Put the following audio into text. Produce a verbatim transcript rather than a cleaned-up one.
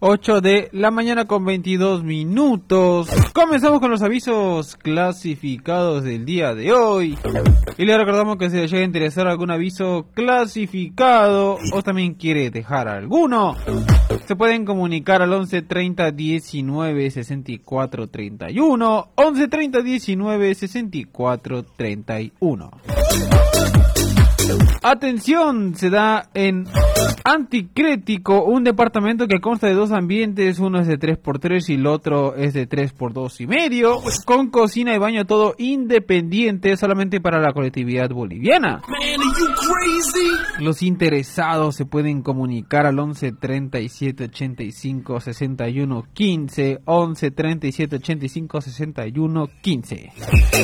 ocho de la mañana con veintidós minutos. Comenzamos con los avisos clasificados del día de hoy. Y le recordamos que si le llega a interesar algún aviso clasificado o también quiere dejar alguno, se pueden comunicar al once treinta diecinueve sesenta y cuatro treinta y uno, once treinta diecinueve sesenta y cuatro treinta y uno. Atención, se da en Anticrético un departamento que consta de dos ambientes, uno es de tres por tres y el otro es de tres por dos y medio, con cocina y baño todo independiente, solamente para la colectividad boliviana. Los interesados se pueden comunicar al once treinta y siete ochenta y cinco sesenta y uno quince, once treinta y siete ochenta y cinco sesenta y uno quince.